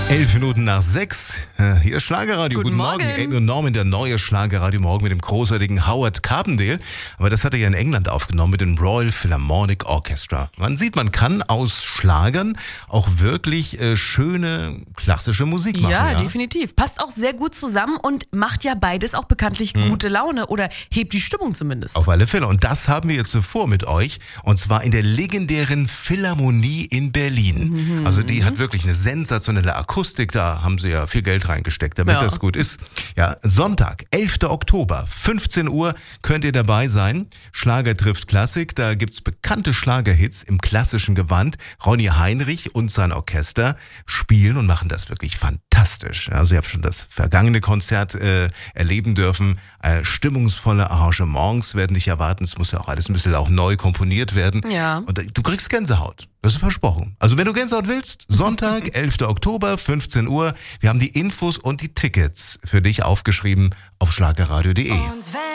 11 Minuten nach 6. Hier ist Schlagerradio. Guten Morgen. Amy und Norman, der neue Schlagerradio Morgen mit dem großartigen Howard Carpendale. Aber das hat er ja in England aufgenommen mit dem Royal Philharmonic Orchestra. Man sieht, man kann aus Schlagern auch wirklich schöne klassische Musik machen. Ja, definitiv. Passt auch sehr gut zusammen und macht ja beides auch bekanntlich gute Laune oder hebt die Stimmung zumindest. Auf alle Fälle. Und das haben wir jetzt vor mit euch. Und zwar in der legendären Philharmonie in Berlin. Also die hat wirklich eine sensationelle Akustik. Da haben sie ja viel Geld reingesteckt, damit das gut ist. Ja, Sonntag, 11. Oktober, 15 Uhr könnt ihr dabei sein. Schlager trifft Klassik. Da gibt's bekannte Schlagerhits im klassischen Gewand. Ronny Heinrich und sein Orchester spielen und machen das wirklich fantastisch. Also ich habe schon das vergangene Konzert erleben dürfen. Stimmungsvolle Arrangements werden dich erwarten. Es muss ja auch alles ein bisschen auch neu komponiert werden. Ja. Und du kriegst Gänsehaut. Das ist versprochen. Also wenn du Gänsehaut willst, Sonntag, 11. Oktober, 15 Uhr. Wir haben die Infos und die Tickets für dich aufgeschrieben auf schlagerradio.de.